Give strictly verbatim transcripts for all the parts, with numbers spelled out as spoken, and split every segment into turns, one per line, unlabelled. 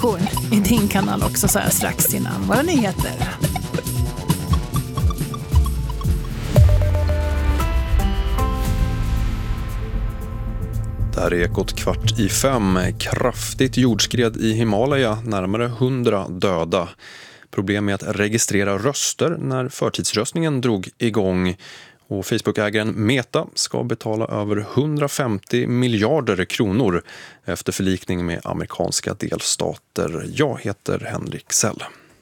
popcorn i din kanal också så här strax innan våra nyheter.
Det här är Ekot kvart i fem. Kraftigt jordskred i Himalaya, närmare hundra döda. Problem med att registrera röster när förtidsröstningen drog igång. Och Facebook-ägaren Meta ska betala över hundrafemtio miljarder kronor efter förlikning med amerikanska delstater. Jag heter Henrik Sell.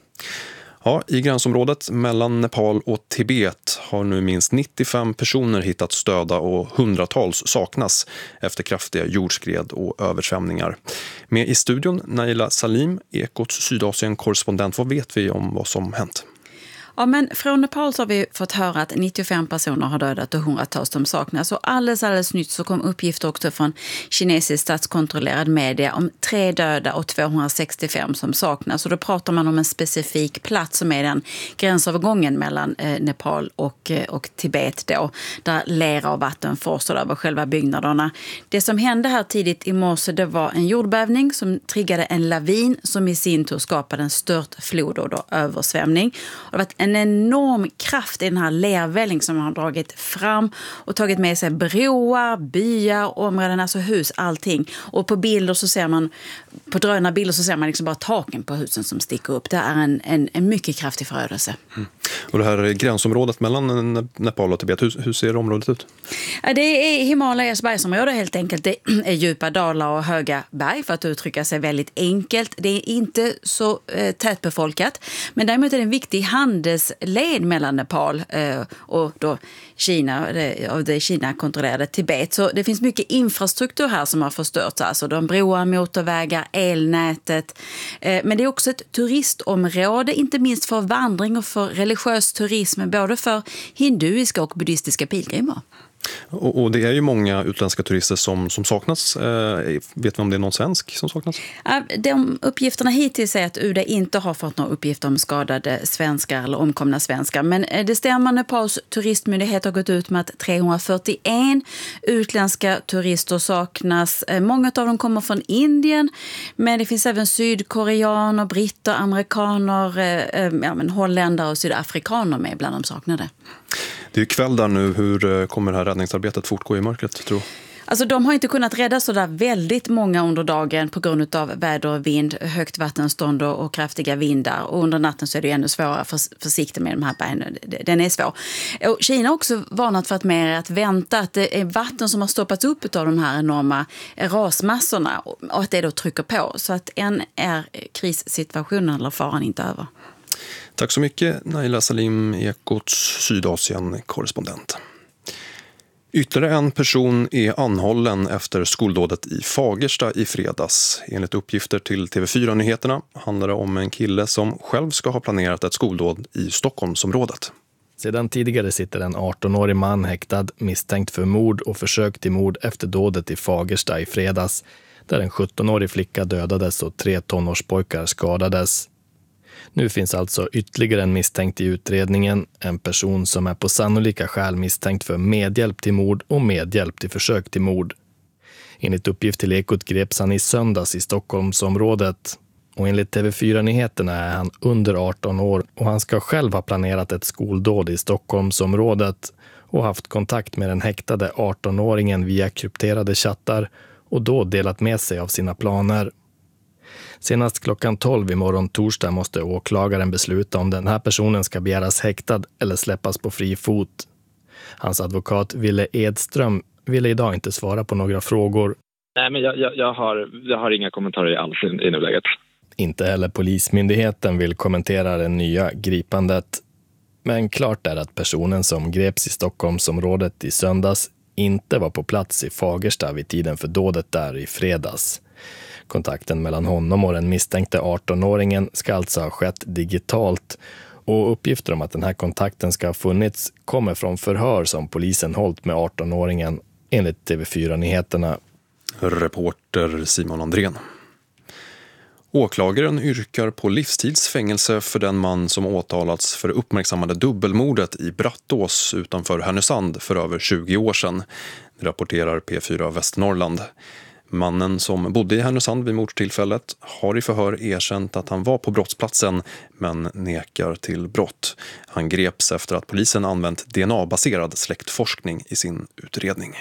Ja, i gränsområdet mellan Nepal och Tibet har nu minst nittiofem personer hittats döda och hundratals saknas efter kraftiga jordskred och översvämningar. Med i studion Naila Salim, Ekots Sydasien-korrespondent. Vad vet vi om vad som hänt?
Ja, men från Nepal så har vi fått höra att nittiofem personer har dödat och hundratals de saknas. Och alldeles, alldeles nytt så kom uppgifter också från kinesiskt statskontrollerad media om tre döda och tvåhundrasextiofem som saknas. Och då pratar man om en specifik plats som är den gränsövergången mellan eh, Nepal och, eh, och Tibet då. Där lera och vatten forsar över själva byggnaderna. Det som hände här tidigt i morse, det var en jordbävning som triggade en lavin som i sin tur skapade en stört flod och då översvämning. Och det var ett en enorm kraft i den här lervälling som har dragit fram och tagit med sig broar, byar, områden, alltså hus, allting. Och på bilder så ser man, på drönarbilder så ser man liksom bara taken på husen som sticker upp. Det är en, en, en mycket kraftig förödelse.
Mm. Och det här gränsområdet mellan Nepal och Tibet, hur, hur ser området ut?
Ja, det är Himalayas bergsområde helt enkelt. Det är djupa dalar och höga berg för att uttrycka sig väldigt enkelt. Det är inte så eh, tätbefolkat, men däremot är det en viktig handelsled mellan Nepal eh, och då Kina, det, och det Kina-kontrollerade Tibet. Så det finns mycket infrastruktur här som har förstörts. Alltså de broar, motorvägar, elnätet. Eh, men det är också ett turistområde, inte minst för vandring och för religiös turism, både för hinduiska och buddhistiska pilgrimer.
Och, och det är ju många utländska turister som, som saknas. Eh, vet vi om det är någon svensk som saknas?
De uppgifterna hittills är att U D inte har fått några uppgifter om skadade svenskar eller omkomna svenskar. Men det stämmer, Nepals turistmyndighet har gått ut med att trehundrafyrtioen utländska turister saknas. Många av dem kommer från Indien, men det finns även sydkoreaner, britter, amerikaner, ja, men holländare och sydafrikaner med bland de saknade.
Det är ju kväll där nu. Hur kommer det här räddningsarbetet fortgå i mörkret, tror du?
Alltså de har inte kunnat rädda så där väldigt många under dagen på grund av väder och vind, högt vattenstånd och kraftiga vindar. Och under natten så är det ännu svårare för försikta med de här bergen. Den är svår. Och Kina har också varnat för att mer att vänta att det är vatten som har stoppats upp av de här enorma rasmassorna och att det då trycker på. Så att än är krissituationen eller faran inte över.
Tack så mycket, Naila Salim, Ekots Sydasien-korrespondent. Ytterligare en person är anhållen efter skoldådet i Fagersta i fredags. Enligt uppgifter till T V fyra-nyheterna handlar det om en kille som själv ska ha planerat ett skoldåd i Stockholmsområdet.
Sedan tidigare sitter en arton-årig man häktad misstänkt för mord och försök till mord efter dådet i Fagersta i fredags, där en sjutton-årig flicka dödades och tre tonårspojkar skadades. Nu finns alltså ytterligare en misstänkt i utredningen, en person som är på sannolika skäl misstänkt för medhjälp till mord och medhjälp till försök till mord. Enligt uppgift till Ekot greps han i söndags i Stockholmsområdet. Och enligt T V fyra-nyheterna är han under arton år och han ska själv ha planerat ett skoldåd i Stockholmsområdet och haft kontakt med den häktade arton-åringen via krypterade chattar och då delat med sig av sina planer. Senast klockan tolv i morgon torsdag måste åklagaren besluta om den här personen ska begäras häktad eller släppas på fri fot. Hans advokat Ville Edström ville idag inte svara på några frågor.
Nej, men jag, jag, jag, har, jag har inga kommentarer alls i, i nuläget.
Inte heller Polismyndigheten vill kommentera det nya gripandet. Men klart är att personen som greps i Stockholmsområdet i söndags inte var på plats i Fagersta vid tiden för dådet där i fredags. Kontakten mellan honom och den misstänkte arton-åringen ska alltså ha skett digitalt och uppgifter om att den här kontakten ska ha funnits kommer från förhör som polisen hållit med arton-åringen enligt T V fyra-nyheterna.
Reporter Simon Andrén. Åklagaren yrkar på livstidsfängelse för den man som åtalats för det uppmärksammade dubbelmordet i Brattås utanför Härnösand för över tjugo år sedan, rapporterar P fyra Västernorrland. Mannen som bodde i Härnösand vid mordtillfället har i förhör erkänt att han var på brottsplatsen men nekar till brott. Han greps efter att polisen använt D N A-baserad släktforskning i sin utredning.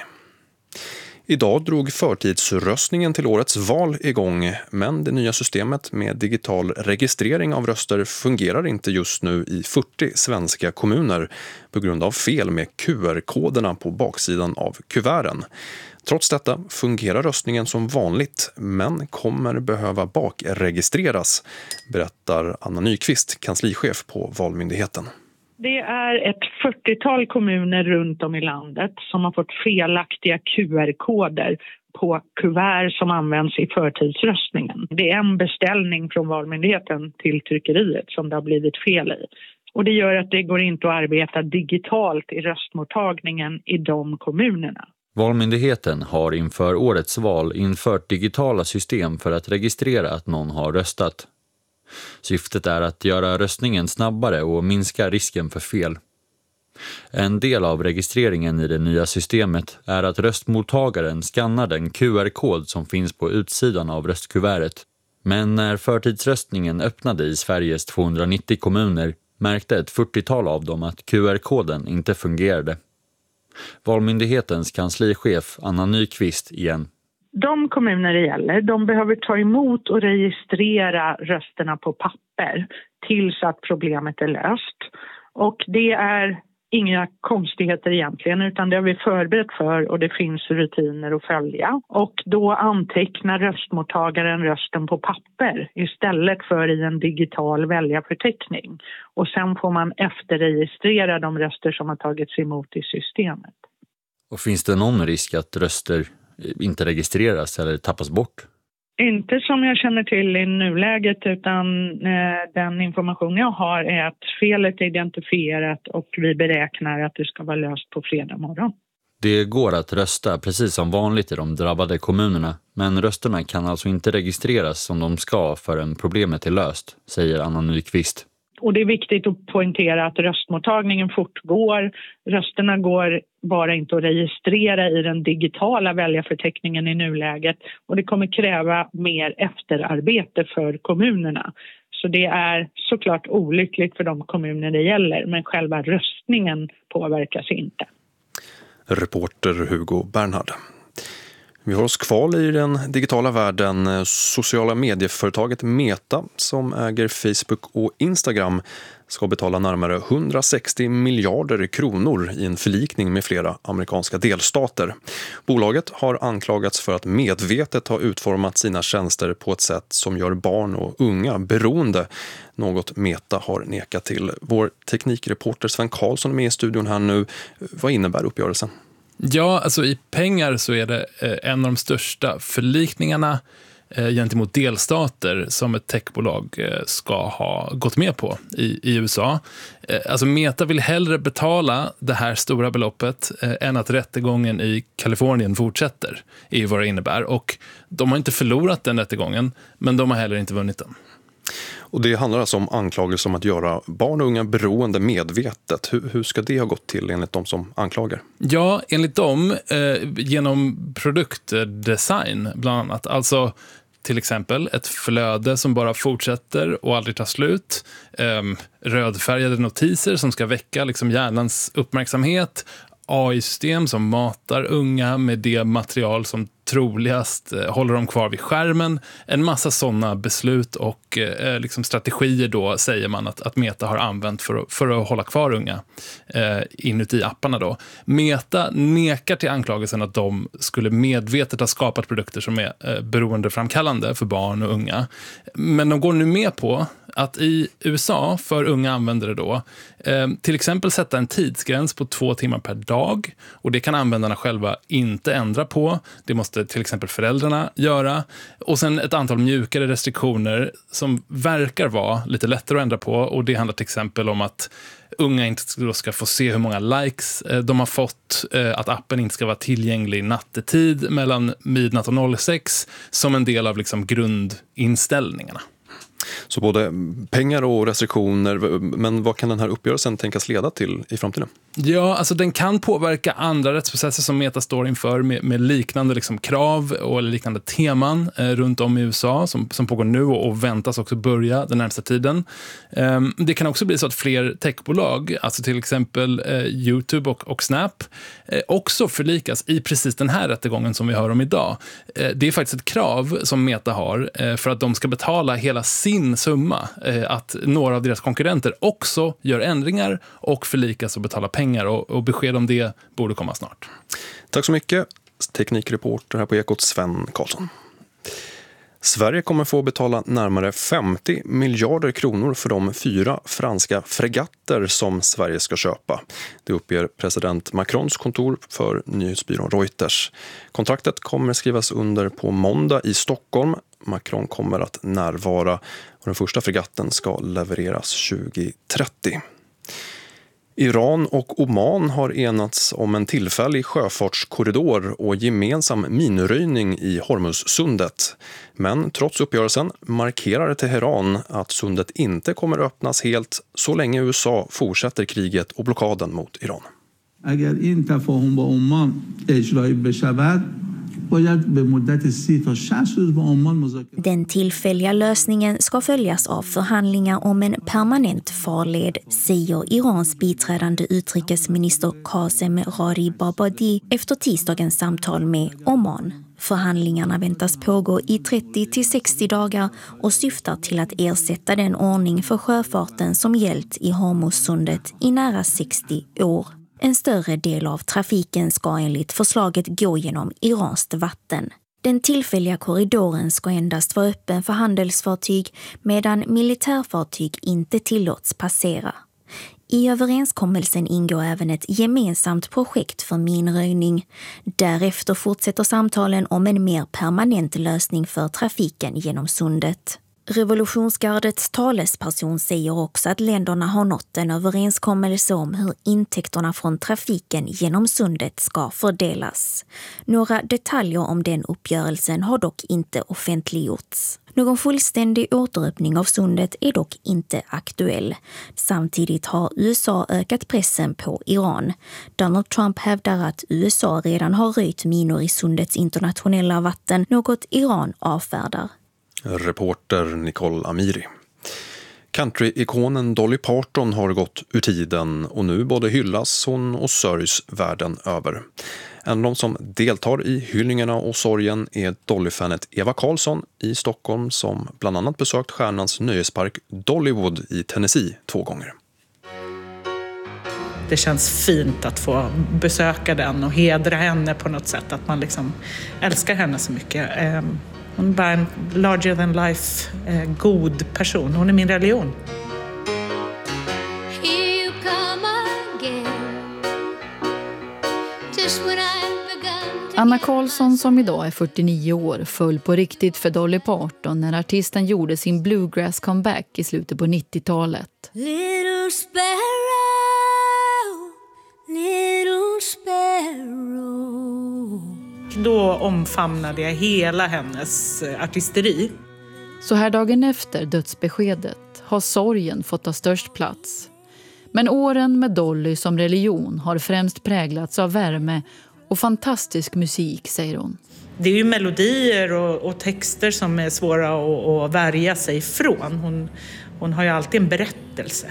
Idag drog förtidsröstningen till årets val igång, men det nya systemet med digital registrering av röster fungerar inte just nu i fyrtio svenska kommuner på grund av fel med Q R-koderna på baksidan av kuverten. Trots detta fungerar röstningen som vanligt, men kommer behöva bakregistreras, berättar Anna Nyqvist, kanslichef på Valmyndigheten.
Det är ett fyrtiotal kommuner runt om i landet som har fått felaktiga Q R-koder på kuvert som används i förtidsröstningen. Det är en beställning från Valmyndigheten till tryckeriet som det har blivit fel i. Och det gör att det går inte att arbeta digitalt i röstmottagningen i de kommunerna.
Valmyndigheten har inför årets val infört digitala system för att registrera att någon har röstat. Syftet är att göra röstningen snabbare och minska risken för fel. En del av registreringen i det nya systemet är att röstmottagaren skannar den Q R-kod som finns på utsidan av röstkuvertet. Men när förtidsröstningen öppnade i Sveriges tvåhundranittio kommuner märkte ett fyrtiotal av dem att Q R-koden inte fungerade. Valmyndighetens kanslichef Anna Nyqvist igen.
De kommuner det gäller, de behöver ta emot och registrera rösterna på papper tills att problemet är löst. Och det är inga konstigheter egentligen, utan det har vi förberett för och det finns rutiner att följa. Och då antecknar röstmottagaren rösten på papper istället för i en digital väljarförteckning. Och sen får man efterregistrera de röster som har tagits emot i systemet.
Och finns det någon risk att röster inte registreras eller tappas bort?
Inte som jag känner till i nuläget, utan eh, den information jag har är att felet är identifierat och vi beräknar att det ska vara löst på fredag morgon.
Det går att rösta precis som vanligt i de drabbade kommunerna, men rösterna kan alltså inte registreras som de ska förrän problemet är löst, säger Anna Nyqvist.
Och det är viktigt att poängtera att röstmottagningen fortgår. Rösterna går bara inte att registrera i den digitala väljarförteckningen i nuläget. Och det kommer kräva mer efterarbete för kommunerna. Så det är såklart olyckligt för de kommuner det gäller, men själva röstningen påverkas inte.
Reporter Hugo Bernhard. Vi har oss kvar i den digitala världen. Sociala medieföretaget Meta, som äger Facebook och Instagram, ska betala närmare hundrasextio miljarder kronor i en förlikning med flera amerikanska delstater. Bolaget har anklagats för att medvetet ha utformat sina tjänster på ett sätt som gör barn och unga beroende, något Meta har nekat till. Vår teknikreporter Sven Karlsson är med i studion här nu. Vad innebär uppgörelsen?
Ja, alltså i pengar så är det en av de största förlikningarna gentemot delstater som ett techbolag ska ha gått med på i, i U S A. Alltså Meta vill hellre betala det här stora beloppet än att rättegången i Kalifornien fortsätter, är ju vad det innebär. Och de har inte förlorat den rättegången, men de har heller inte vunnit den.
Och det handlar alltså om anklagelser om att göra barn och unga beroende medvetet. Hur, hur ska det ha gått till enligt de som anklagar?
Ja, enligt dem eh, genom produktdesign bland annat. Alltså till exempel ett flöde som bara fortsätter och aldrig tar slut. Eh, rödfärgade notiser som ska väcka liksom hjärnans uppmärksamhet. A I-system som matar unga med det material som troligast eh, håller dem kvar vid skärmen. En massa sådana beslut och eh, liksom strategier då säger man att, att Meta har använt för, för att hålla kvar unga eh, inuti apparna då. Meta nekar till anklagelsen att de skulle medvetet ha skapat produkter som är eh, beroendeframkallande för barn och unga. Men de går nu med på att i U S A för unga användare då eh, till exempel sätta en tidsgräns på två timmar per dag, och det kan användarna själva inte ändra på. Det måste till exempel föräldrarna göra. Och sen ett antal mjukare restriktioner som verkar vara lite lättare att ändra på, och det handlar till exempel om att unga inte ska få se hur många likes de har fått, att appen inte ska vara tillgänglig nattetid mellan midnatt och sex som en del av liksom grundinställningarna.
Så både pengar och restriktioner, men vad kan den här uppgörelsen tänkas leda till i framtiden?
Ja, alltså den kan påverka andra rättsprocesser som Meta står inför med, med liknande liksom krav och liknande teman eh, runt om i U S A som, som pågår nu och, och väntas också börja den närmaste tiden. Eh, det kan också bli så att fler techbolag, alltså till exempel eh, YouTube och, och Snap, eh, också förlikas i precis den här rättegången som vi hör om idag. Eh, det är faktiskt ett krav som Meta har eh, för att de ska betala hela sin summa, eh, att några av deras konkurrenter också gör ändringar och förlikas och betalar pengar. Och, och besked om det borde komma snart.
Tack så mycket, teknikreporter här på Ekot, Sven Karlsson. Sverige kommer få betala närmare femtio miljarder kronor för de fyra franska fregatter som Sverige ska köpa. Det uppger president Macrons kontor för nyhetsbyrån Reuters. Kontraktet kommer skrivas under på måndag i Stockholm. Macron kommer att närvara och den första fregatten ska levereras tjugo trettio. Iran och Oman har enats om en tillfällig sjöfartskorridor och gemensam minröjning i Hormuzsundet. Men trots uppgörelsen markerar Teheran att sundet inte kommer öppnas helt så länge U S A fortsätter kriget och blockaden mot Iran.
اگر این تفاهم با عمان اجرایی بشود باید به مدت سی تا شصت روز با عمان مذاکره.
Den tillfälliga lösningen ska följas av förhandlingar om en permanent farled, säger Irans biträdande utrikesminister Qasem Gharibabadi efter tisdagens samtal med Oman. Förhandlingarna väntas pågå i trettio till sextio dagar och syftar till att ersätta den ordning för sjöfarten som gällt i Hormuzsundet i nära sextio år. En större del av trafiken ska enligt förslaget gå genom iranskt vatten. Den tillfälliga korridoren ska endast vara öppen för handelsfartyg medan militärfartyg inte tillåts passera. I överenskommelsen ingår även ett gemensamt projekt för minröjning. Därefter fortsätter samtalen om en mer permanent lösning för trafiken genom sundet. Revolutionsgardets talesperson säger också att länderna har nått en överenskommelse om hur intäkterna från trafiken genom sundet ska fördelas. Några detaljer om den uppgörelsen har dock inte offentliggjorts. Någon fullständig återöppning av sundet är dock inte aktuell. Samtidigt har U S A ökat pressen på Iran. Donald Trump hävdar att U S A redan har röjt minor i sundets internationella vatten, något Iran avfärdar.
Reporter Nicole Amiri. Country-ikonen Dolly Parton har gått ur tiden och nu både hyllas hon och sörjs världen över. En av de som deltar i hyllningarna och sorgen är Dolly-fanet Eva Karlsson i Stockholm som bland annat besökt stjärnans nöjespark Dollywood i Tennessee två gånger.
Det känns fint att få besöka den och hedra henne på något sätt, att man liksom älskar henne så mycket. Hon är bara en larger than life, eh, god person. Hon är min religion.
Anna Karlsson, som idag är fyrtionio år, föll på riktigt för Dolly Parton när artisten gjorde sin bluegrass comeback i slutet på nittiotalet.
Little sparrow, little sparrow.
Då omfamnade jag hela hennes artisteri.
Så här dagen efter dödsbeskedet har sorgen fått ta störst plats. Men åren med Dolly som religion har främst präglats av värme och fantastisk musik, säger hon.
Det är ju melodier och, och texter som är svåra att, att värja sig ifrån. Hon, hon har ju alltid en berättelse.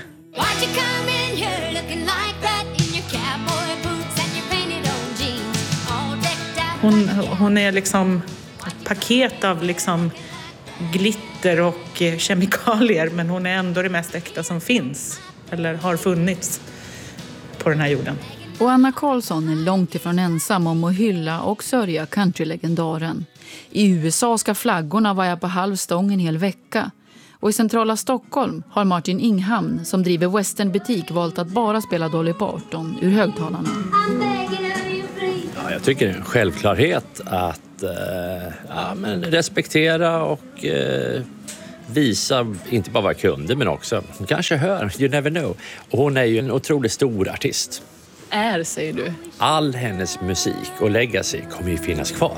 Hon, hon är liksom ett paket av liksom glitter och kemikalier, men hon är ändå det mest äkta som finns eller har funnits på den här jorden.
Och Anna Karlsson är långt ifrån ensam om att hylla och sörja countrylegendaren. I U S A ska flaggorna vaja på halvstång en hel vecka. Och i centrala Stockholm har Martin Inghamn, som driver Western-butik, valt att bara spela Dolly Parton ur högtalarna.
Ja, jag tycker det är en självklarhet att eh, ja, men respektera och eh, visa inte bara våra kunder men också, hon kanske hör, you never know. Och hon är ju en otroligt stor artist.
Är, säger du?
All hennes musik och legacy kommer ju finnas kvar.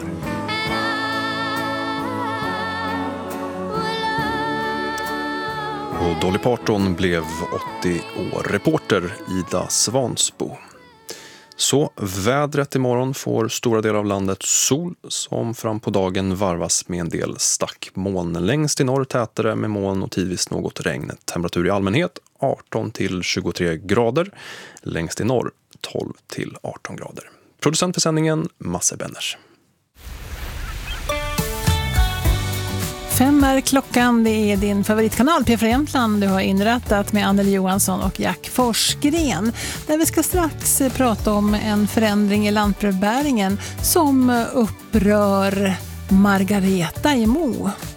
Och Dolly Parton blev åttio år. Reporter Ida Svansbo. Så vädret imorgon får stora delar av landet sol som fram på dagen varvas med en del stackmoln. Längst i norr tätare med moln och tidvis något regn. Temperatur i allmänhet arton till tjugotre grader. Längst i norr tolv till arton grader. Producent för sändningen Masse Benners.
Fem är klockan, det är din favoritkanal P fyra Jämtland du har inrättat med Anneli Johansson och Jack Forsgren. Där vi ska strax prata om en förändring i lantbrevbäringen som upprör Margareta i Mo.